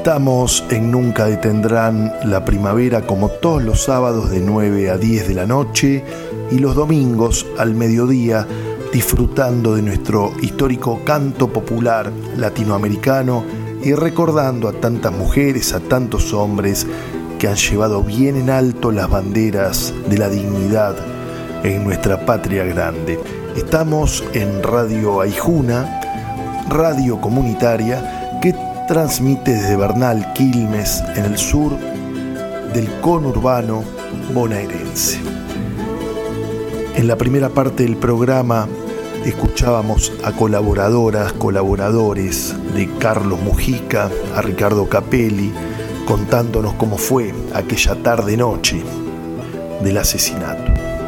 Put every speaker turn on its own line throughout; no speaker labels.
Estamos en Nunca Detendrán la Primavera, como todos los sábados de 9 a 10 de la noche y los domingos al mediodía, disfrutando de nuestro histórico canto popular latinoamericano y recordando a tantas mujeres, a tantos hombres que han llevado bien en alto las banderas de la dignidad en nuestra patria grande. Estamos en Radio Aijuna, radio comunitaria que transmite desde Bernal, Quilmes, en el sur del conurbano bonaerense. En la primera parte del programa escuchábamos a colaboradoras, colaboradores de Carlos Mujica, a Ricardo Capelli, contándonos cómo fue aquella tarde-noche del asesinato.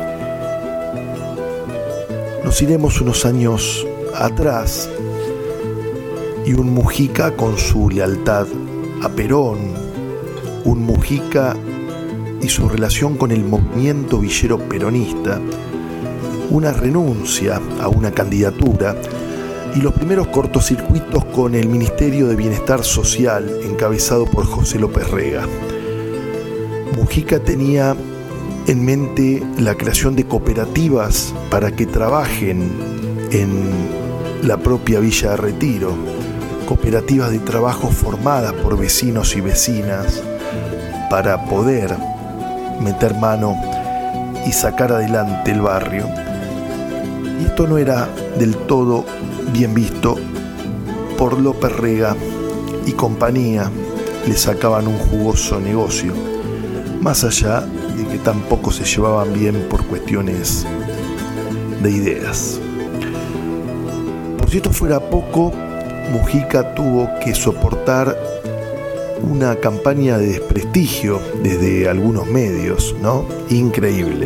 Nos iremos unos años atrás y un Mujica con su lealtad a Perón, un Mujica y su relación con el movimiento villero peronista, una renuncia a una candidatura y los primeros cortocircuitos con el Ministerio de Bienestar Social encabezado por José López Rega. Mujica tenía en mente la creación de cooperativas para que trabajen en la propia Villa de Retiro, cooperativas de trabajo formadas por vecinos y vecinas para poder meter mano y sacar adelante el barrio. Y esto no era del todo bien visto por López Rega y compañía. Le sacaban un jugoso negocio, más allá de que tampoco se llevaban bien por cuestiones de ideas. Por si esto fuera poco, Mujica tuvo que soportar una campaña de desprestigio desde algunos medios, ¿no? Increíble.